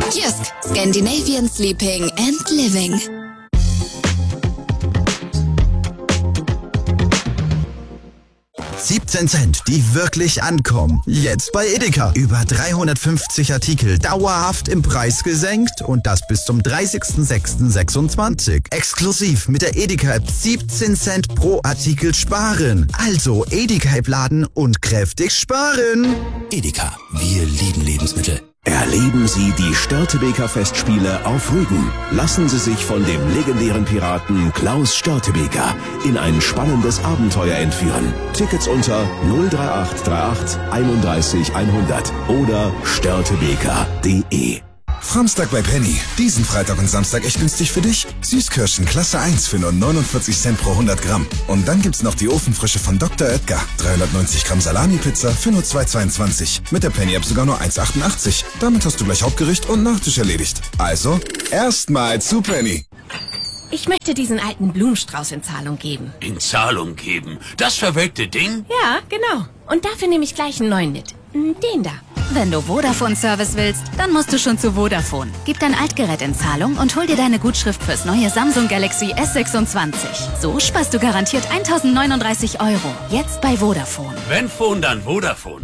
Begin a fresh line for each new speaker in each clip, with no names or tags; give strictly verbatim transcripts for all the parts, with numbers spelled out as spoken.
Jysk, Scandinavian Sleeping and Living.
siebzehn Cent, die wirklich ankommen. Jetzt bei Edeka. Über dreihundertfünfzig Artikel dauerhaft im Preis gesenkt und das bis zum dreißigsten sechsten sechsundzwanzig. Exklusiv mit der Edeka-App siebzehn Cent pro Artikel sparen. Also Edeka-App laden und kräftig sparen.
Edeka, wir lieben Lebensmittel.
Erleben Sie die Störtebeker-Festspiele auf Rügen. Lassen Sie sich von dem legendären Piraten Klaus Störtebeker in ein spannendes Abenteuer entführen. Tickets unter null drei acht drei acht einunddreißig hundert oder störtebeker punkt de.
Samstag bei Penny. Diesen Freitag und Samstag echt günstig für dich. Süßkirschen Klasse eins für nur neunundvierzig Cent pro hundert Gramm. Und dann gibt's noch die Ofenfrische von Doktor Oetker. dreihundertneunzig Gramm Salami-Pizza für nur zwei zweiundzwanzig. Mit der Penny-App sogar nur eins achtundachtzig. Damit hast du gleich Hauptgericht und Nachtisch erledigt. Also, erstmal zu Penny.
Ich möchte diesen alten Blumenstrauß in Zahlung geben.
In Zahlung geben? Das verwelkte Ding?
Ja, genau. Und dafür nehme ich gleich einen neuen mit. Den da.
Wenn du Vodafone-Service willst, dann musst du schon zu Vodafone. Gib dein Altgerät in Zahlung und hol dir deine Gutschrift fürs neue Samsung Galaxy S sechsundzwanzig. So sparst du garantiert eintausendneununddreißig Euro. Jetzt bei Vodafone.
Wenn Phone, dann Vodafone.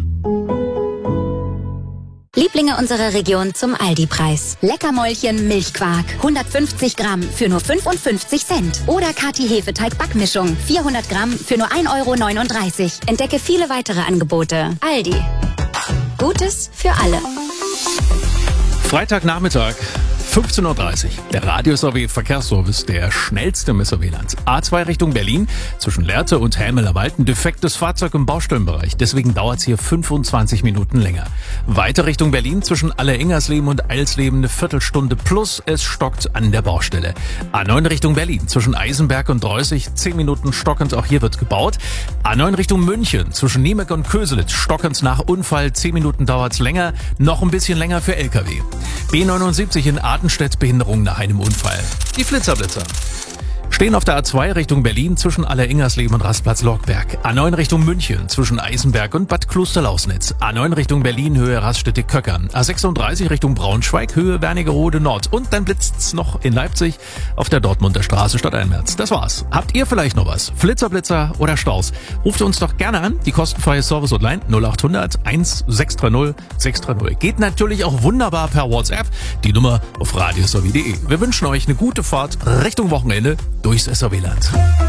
Lieblinge unserer Region zum Aldi-Preis. Leckermäulchen Milchquark. hundertfünfzig Gramm für nur fünfundfünfzig Cent. Oder Kati Hefeteig-Backmischung. vierhundert Gramm für nur ein Euro neununddreißig. Entdecke viele weitere Angebote. Aldi. Gutes für alle.
Freitagnachmittag, fünfzehn Uhr dreißig. Der Radio-S A W-Verkehrsservice, der schnellste im S A W-Land. A zwei Richtung Berlin, zwischen Lehrte und Helmel am Alten, defektes Fahrzeug im Baustellenbereich. Deswegen dauert es hier fünfundzwanzig Minuten länger. Weiter Richtung Berlin, zwischen Alle-Ingersleben und Eilsleben eine Viertelstunde plus. Es stockt an der Baustelle. A neun Richtung Berlin, zwischen Eisenberg und Dreußig, zehn Minuten stockend, auch hier wird gebaut. A neun Richtung München, zwischen Niemek und Köselitz, stockend nach Unfall, zehn Minuten dauert's länger, noch ein bisschen länger für L K W. B neunundsiebzig in Artenstedt, Behinderung nach einem Unfall. Die Flitzerblitzer stehen auf der A zwei Richtung Berlin zwischen Alle-Ingersleben und Rastplatz Lorgberg. A neun Richtung München zwischen Eisenberg und Bad Klosterlausnitz. A neun Richtung Berlin Höhe Raststätte-Köckern. A sechsunddreißig Richtung Braunschweig Höhe Wernigerode Nord. Und dann blitzt's noch in Leipzig auf der Dortmunder Straße statt Einmärz. Das war's. Habt ihr vielleicht noch was? Flitzer, oder Staus? Ruft uns doch gerne an. Die kostenfreie Service-Hotline null achthundert eins sechs drei null sechs drei null. Geht natürlich auch wunderbar per WhatsApp. Die Nummer auf radios punkt de. Wir wünschen euch eine gute Fahrt Richtung Wochenende durchs S A W-Land.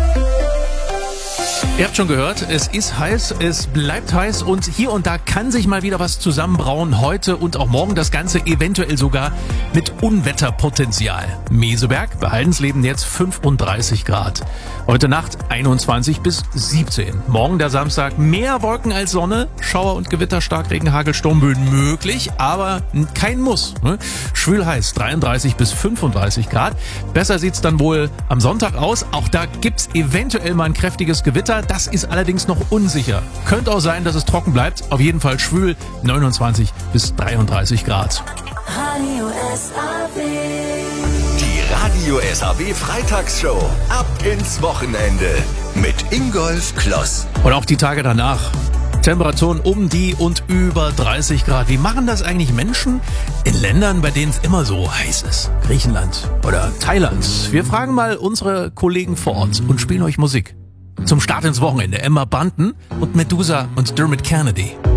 Ihr habt schon gehört, es ist heiß, es bleibt heiß und hier und da kann sich mal wieder was zusammenbrauen. Heute und auch morgen das Ganze eventuell sogar mit Unwetterpotenzial. Meseberg, bei Haldensleben jetzt fünfunddreißig Grad. Heute Nacht einundzwanzig bis siebzehn. Morgen der Samstag mehr Wolken als Sonne. Schauer und Gewitter, Starkregen, Hagel, Sturmböen möglich, aber kein Muss. Ne? Schwül heiß, dreiunddreißig bis fünfunddreißig Grad. Besser sieht's dann wohl am Sonntag aus. Auch da gibt's eventuell mal ein kräftiges Gewitter. Das ist allerdings noch unsicher. Könnte auch sein, dass es trocken bleibt. Auf jeden Fall schwül, neunundzwanzig bis dreiunddreißig Grad.
Radio S A W.
Die Radio S A W Freitagsshow. Ab ins Wochenende. Mit Ingolf Kloss.
Und auch die Tage danach. Temperaturen um die und über dreißig Grad. Wie machen das eigentlich Menschen in Ländern, bei denen es immer so heiß ist? Griechenland oder Thailand. Wir fragen mal unsere Kollegen vor Ort und spielen euch Musik. Zum Start ins Wochenende Emma Bunton und Medusa und Dermot Kennedy.